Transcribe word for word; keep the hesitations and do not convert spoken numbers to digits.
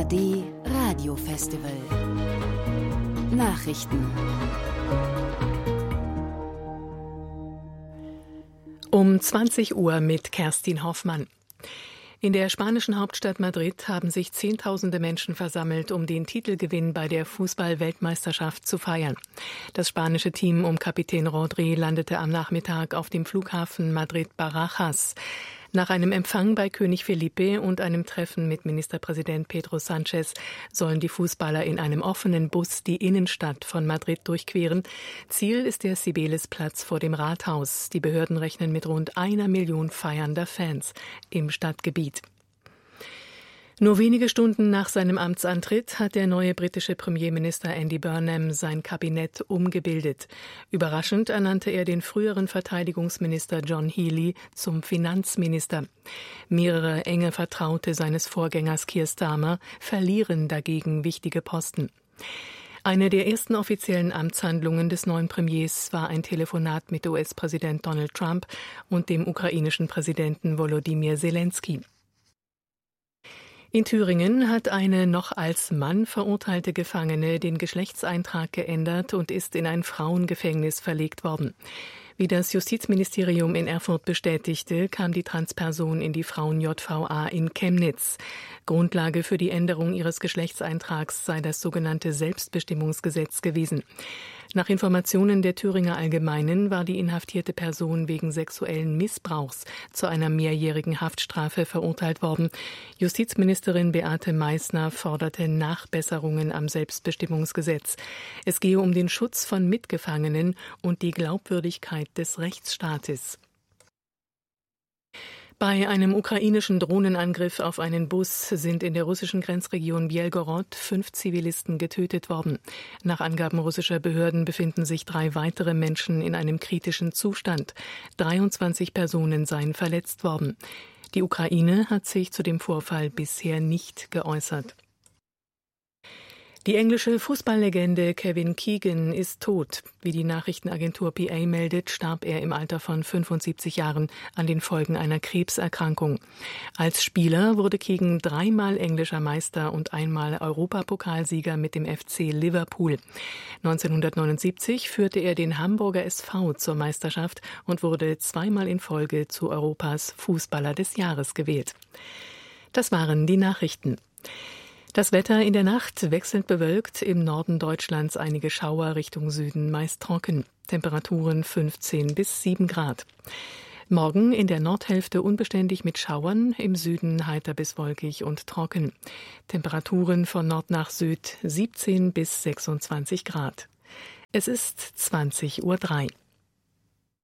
D Radiofestival. Nachrichten. Um zwanzig Uhr mit Kerstin Hoffmann. In der spanischen Hauptstadt Madrid haben sich Zehntausende Menschen versammelt, um den Titelgewinn bei der Fußball-Weltmeisterschaft zu feiern. Das spanische Team um Kapitän Rodri landete am Nachmittag auf dem Flughafen Madrid-Barajas. Nach einem Empfang bei König Felipe und einem Treffen mit Ministerpräsident Pedro Sánchez sollen die Fußballer in einem offenen Bus die Innenstadt von Madrid durchqueren. Ziel ist der Cibeles-Platz vor dem Rathaus. Die Behörden rechnen mit rund einer Million feiernder Fans im Stadtgebiet. Nur wenige Stunden nach seinem Amtsantritt hat der neue britische Premierminister Andy Burnham sein Kabinett umgebildet. Überraschend ernannte er den früheren Verteidigungsminister John Healey zum Finanzminister. Mehrere enge Vertraute seines Vorgängers Keir Starmer verlieren dagegen wichtige Posten. Eine der ersten offiziellen Amtshandlungen des neuen Premiers war ein Telefonat mit U S-Präsident Donald Trump und dem ukrainischen Präsidenten Volodymyr Zelensky. In Thüringen hat eine noch als Mann verurteilte Gefangene den Geschlechtseintrag geändert und ist in ein Frauengefängnis verlegt worden. Wie das Justizministerium in Erfurt bestätigte, kam die Transperson in die Frauen-J V A in Chemnitz. Grundlage für die Änderung ihres Geschlechtseintrags sei das sogenannte Selbstbestimmungsgesetz gewesen. Nach Informationen der Thüringer Allgemeinen war die inhaftierte Person wegen sexuellen Missbrauchs zu einer mehrjährigen Haftstrafe verurteilt worden. Justizministerin Beate Meißner forderte Nachbesserungen am Selbstbestimmungsgesetz. Es gehe um den Schutz von Mitgefangenen und die Glaubwürdigkeit des Rechtsstaates. Bei einem ukrainischen Drohnenangriff auf einen Bus sind in der russischen Grenzregion Bjelgorod fünf Zivilisten getötet worden. Nach Angaben russischer Behörden befinden sich drei weitere Menschen in einem kritischen Zustand. dreiundzwanzig Personen seien verletzt worden. Die Ukraine hat sich zu dem Vorfall bisher nicht geäußert. Die englische Fußballlegende Kevin Keegan ist tot. Wie die Nachrichtenagentur P A meldet, starb er im Alter von fünfundsiebzig Jahren an den Folgen einer Krebserkrankung. Als Spieler wurde Keegan dreimal englischer Meister und einmal Europapokalsieger mit dem F C Liverpool. neunzehnhundertneunundsiebzig führte er den Hamburger S V zur Meisterschaft und wurde zweimal in Folge zu Europas Fußballer des Jahres gewählt. Das waren die Nachrichten. Das Wetter in der Nacht wechselnd bewölkt, im Norden Deutschlands einige Schauer, Richtung Süden meist trocken. Temperaturen fünfzehn bis sieben Grad. Morgen in der Nordhälfte unbeständig mit Schauern, im Süden heiter bis wolkig und trocken. Temperaturen von Nord nach Süd siebzehn bis sechsundzwanzig Grad. Es ist zwanzig Uhr drei.